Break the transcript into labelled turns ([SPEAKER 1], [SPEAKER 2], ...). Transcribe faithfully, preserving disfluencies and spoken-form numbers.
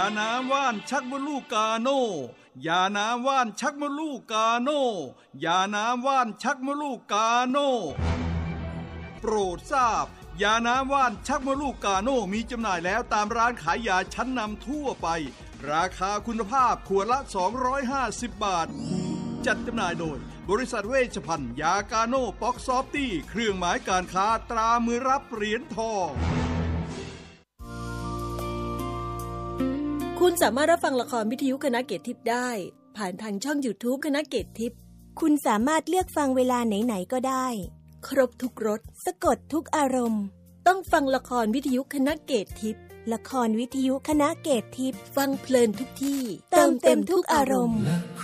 [SPEAKER 1] ยาน้ำว่านชักมดลูกกาโน่ยาน้ำว่านชักมดลูกกาโน่ยาน้ำว่านชักมดลูกกาโน่โปรดทราบยาน้ำว่านชักมดลูกกาโน่มีจำหน่ายแล้วตามร้านขายยาชั้นนำทั่วไปราคาคุณภาพขวดละสองร้อยห้าสิบบาทจัดจำหน่ายโดยบริษัทเวชภัณฑ์ยากาโน่ป๊อกซอฟตี้เครื่องหมายการค้าตรามือรับเหรียญทอง
[SPEAKER 2] คุณสามารถรับฟังละครวิทยุคณะเกตทิพย์ได้ผ่านทางช่อง YouTube คณะเกตทิพย์
[SPEAKER 3] คุณสามารถเลือกฟังเวลาไหนๆก็ได้
[SPEAKER 2] ครบทุกรส
[SPEAKER 3] สะกดทุกอารมณ์
[SPEAKER 2] ต้องฟังละครวิทยุคณะเกตทิพย์
[SPEAKER 3] ละครวิทยุคณะเกตทิพย์
[SPEAKER 2] ฟังเพลินทุกที่
[SPEAKER 3] เติมเต็มทุกอารมณ์